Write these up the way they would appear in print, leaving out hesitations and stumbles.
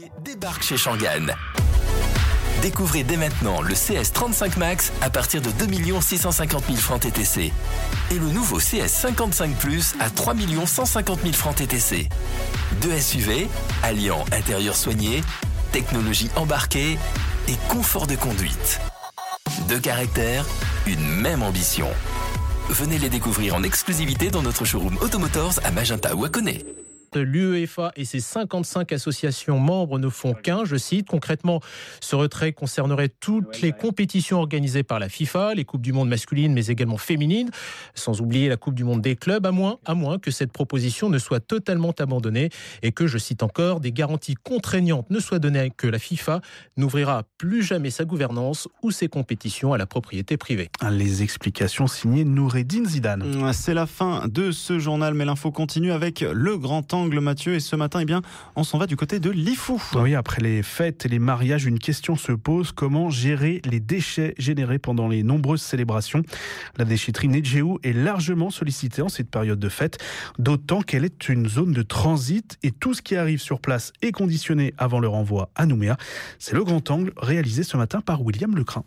Débarque chez Shangan. Découvrez dès maintenant le CS35 Max à partir de 2 650 000 francs TTC et le nouveau CS55 Plus à 3 150 000 francs TTC. Deux SUV alliant intérieur soigné, technologie embarquée et confort de conduite. Deux caractères, une même ambition. Venez les découvrir en exclusivité dans notre showroom Automotors à Magenta ou à Koné. L'UEFA et ses 55 associations membres ne font qu'un, je cite. Concrètement, ce retrait concernerait toutes les compétitions organisées par la FIFA, les Coupes du Monde masculines mais également féminines, sans oublier la Coupe du Monde des clubs, à moins que cette proposition ne soit totalement abandonnée et que, je cite encore, des garanties contraignantes ne soient données que la FIFA n'ouvrira plus jamais sa gouvernance ou ses compétitions à la propriété privée. Les explications signées Noureddine Zidane. C'est la fin de ce journal, mais l'info continue avec le grand angle, Mathieu, et ce matin, on s'en va du côté de Lifou. Oui, après les fêtes et les mariages, une question se pose: comment gérer les déchets générés pendant les nombreuses célébrations? La déchetterie Nedjéou est largement sollicitée en cette période de fête, d'autant qu'elle est une zone de transit et tout ce qui arrive sur place est conditionné avant le renvoi à Nouméa. C'est le grand angle réalisé ce matin par William Lecrin.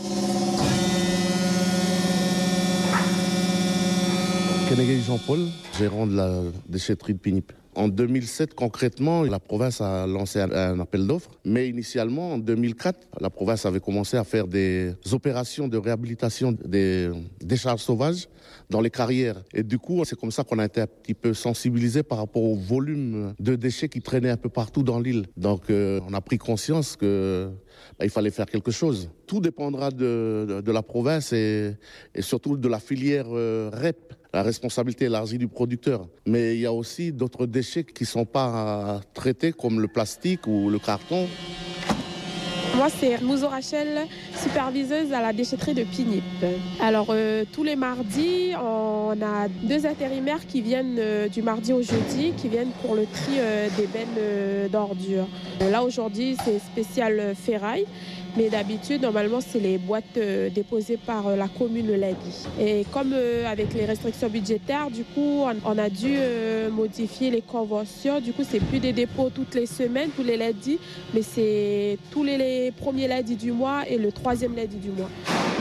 Kenegay Jean-Paul, gérant de la déchetterie de Pinip. En 2007, concrètement, la province a lancé un appel d'offres. Mais initialement, en 2004, la province avait commencé à faire des opérations de réhabilitation des décharges sauvages dans les carrières. Et du coup, c'est comme ça qu'on a été un petit peu sensibilisé par rapport au volume de déchets qui traînaient un peu partout dans l'île. Donc, on a pris conscience qu'il fallait faire quelque chose. Tout dépendra de la province et surtout de la filière REP. La responsabilité élargie du producteur. Mais il y a aussi d'autres déchets qui ne sont pas traités, comme le plastique ou le carton. Moi, c'est Mouzo Rachel, superviseuse à la déchetterie de Pinip. Alors, tous les mardis, on a 2 intérimaires qui viennent du mardi au jeudi, qui viennent pour le tri des bennes d'ordures. Là, aujourd'hui, c'est spécial ferraille. Mais d'habitude, normalement, c'est les boîtes déposées par la commune le lundi. Et comme avec les restrictions budgétaires, du coup, on a dû modifier les conventions. Du coup, c'est plus des dépôts toutes les semaines, tous les lundis, mais c'est tous les premiers lundis du mois et le 3e lundi du mois.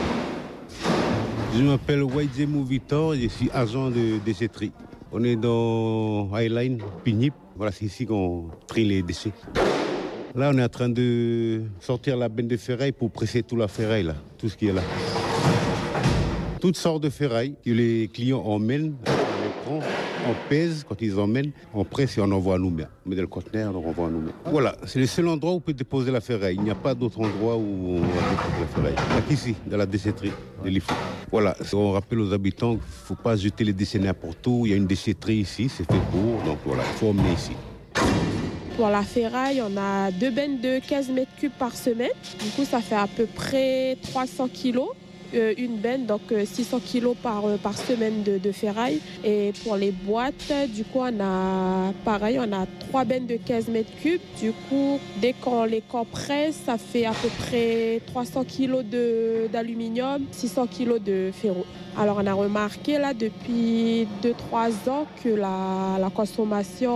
Je m'appelle Waidjemou Victor, je suis agent de déchetterie. On est dans Highline, Pinip. Voilà, c'est ici qu'on trie les déchets. Là, on est en train de sortir la benne de ferraille pour presser toute la ferraille, là, tout ce qui est là. Toutes sortes de ferraille que les clients emmènent, on les prend, on pèse quand ils emmènent, on presse et on envoie à Nouméa. On met dans le conteneur, on renvoie à Nouméa. Voilà, c'est le seul endroit où on peut déposer la ferraille. Il n'y a pas d'autre endroit où on va déposer la ferraille. Ici, dans la déchetterie de Lifou. Voilà, on rappelle aux habitants qu'il ne faut pas jeter les déchets n'importe où. Il y a une déchetterie ici, c'est fait pour, donc voilà, il faut emmener ici. Pour la ferraille, on a 2 bennes de 15 mètres cubes par semaine. Du coup, ça fait à peu près 300 kilos. Une benne, donc 600 kilos par semaine de ferraille. Et pour les boîtes, du coup, on a 3 bennes de 15 mètres cubes. Du coup, dès qu'on les compresse, ça fait à peu près 300 kilos d'aluminium, 600 kilos de ferro. Alors, on a remarqué là depuis 2-3 ans que la consommation